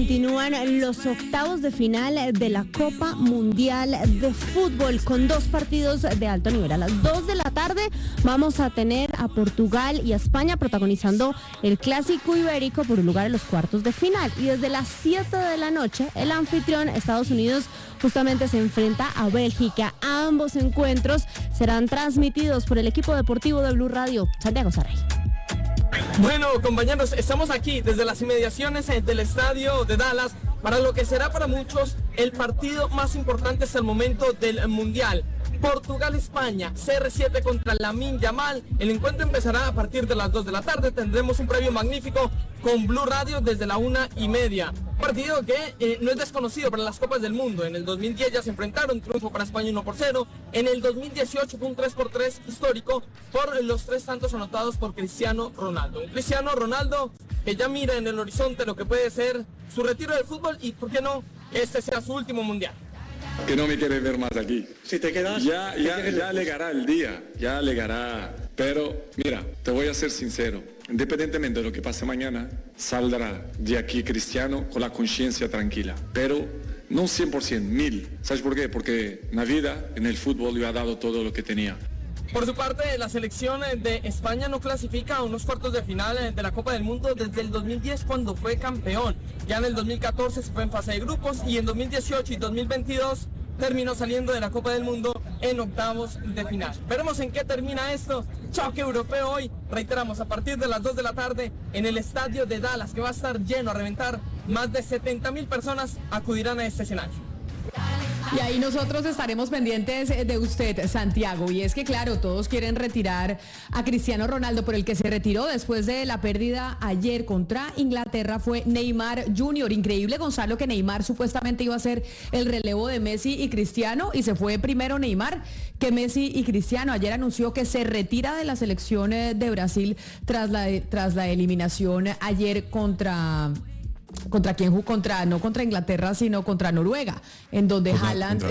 continúan los octavos de final de la Copa Mundial de Fútbol con dos partidos de alto nivel. A las 2 de la tarde vamos a tener a Portugal y a España protagonizando el Clásico Ibérico por un lugar en los cuartos de final. Y desde las 7 de la noche, el anfitrión Estados Unidos justamente se enfrenta a Bélgica. Ambos encuentros serán transmitidos por el equipo deportivo de Blue Radio. Santiago Saray. Bueno, compañeros, estamos aquí desde las inmediaciones del estadio de Dallas para lo que será para muchos el partido más importante hasta el momento del Mundial. Portugal-España, CR7 contra Lamine Yamal. El encuentro empezará a partir de las 2 de la tarde. Tendremos un previo magnífico con Blue Radio desde la 1:30. Partido que no es desconocido para las Copas del Mundo. En el 2010 ya se enfrentaron, triunfo para España 1-0. En el 2018 fue un 3-3 histórico por los 3 tantos anotados por Cristiano Ronaldo. Un Cristiano Ronaldo que ya mira en el horizonte lo que puede ser su retiro del fútbol y, ¿por qué no?, este sea su último mundial. Que no me quieres ver más aquí. Si te quedas... Ya llegará el día, ya llegará. Pero, mira, te voy a ser sincero. Independientemente de lo que pase mañana, saldrá de aquí Cristiano con la conciencia tranquila. Pero no 100%, 1000. ¿Sabes por qué? Porque en la vida, en el fútbol, yo he dado todo lo que tenía. Por su parte, la selección de España no clasifica a unos cuartos de final de la Copa del Mundo desde el 2010 cuando fue campeón. Ya en el 2014 se fue en fase de grupos y en 2018 y 2022 terminó saliendo de la Copa del Mundo en octavos de final. Veremos en qué termina esto. Choque europeo hoy, reiteramos, a partir de las 2 de la tarde en el estadio de Dallas, que va a estar lleno a reventar. Más de 70,000 personas acudirán a este escenario. Y ahí nosotros estaremos pendientes de usted, Santiago. Y es que, claro, todos quieren retirar a Cristiano Ronaldo, pero el que se retiró después de la pérdida ayer contra Inglaterra fue Neymar Jr. Increíble, Gonzalo, que Neymar supuestamente iba a ser el relevo de Messi y Cristiano, y se fue primero Neymar que Messi y Cristiano. Ayer anunció que se retira de la selección de Brasil tras la eliminación ayer contra quién jugó, no contra Inglaterra, sino contra Noruega, en donde Haaland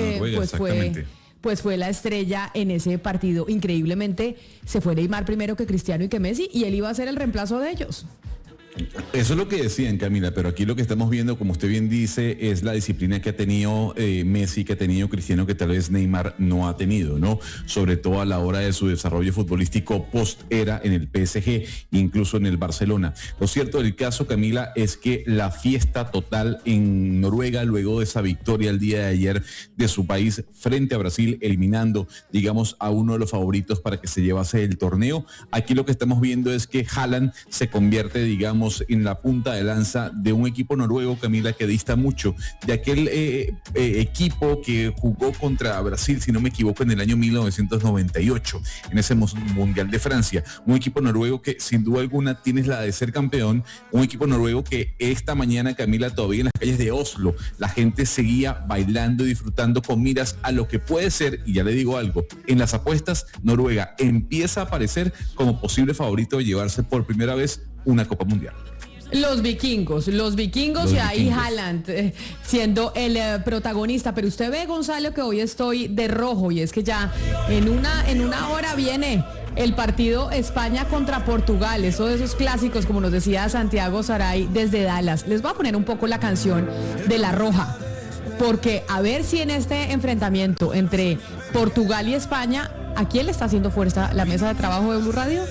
pues fue la estrella en ese partido. Increíblemente se fue Neymar primero que Cristiano y que Messi, y él iba a ser el reemplazo de ellos. Eso es lo que decían, Camila, pero aquí lo que estamos viendo, como usted bien dice, es la disciplina que ha tenido Messi, que ha tenido Cristiano, que tal vez Neymar no ha tenido, ¿no? Sobre todo a la hora de su desarrollo futbolístico post-era en el PSG, incluso en el Barcelona. Lo cierto del caso, Camila, es que la fiesta total en Noruega, luego de esa victoria el día de ayer de su país frente a Brasil, eliminando, digamos, a uno de los favoritos para que se llevase el torneo. Aquí lo que estamos viendo es que Haaland se convierte, digamos, en la punta de lanza de un equipo noruego, Camila, que dista mucho de aquel equipo que jugó contra Brasil, si no me equivoco, en el año 1998, en ese Mundial de Francia. Un equipo noruego que sin duda alguna tiene la de ser campeón, un equipo noruego que esta mañana, Camila, todavía en las calles de Oslo, la gente seguía bailando y disfrutando con miras a lo que puede ser, y ya le digo algo, en las apuestas, Noruega empieza a aparecer como posible favorito de llevarse por primera vez una Copa Mundial. Los vikingos y ahí Haaland siendo el protagonista. Pero usted ve, Gonzalo, que hoy estoy de rojo, y es que ya en una hora viene el partido España contra Portugal, esos clásicos, como nos decía Santiago Saray desde Dallas. Les voy a poner un poco la canción de La Roja, porque a ver si en este enfrentamiento entre Portugal y España, ¿a quién le está haciendo fuerza la mesa de trabajo de Blue Radio?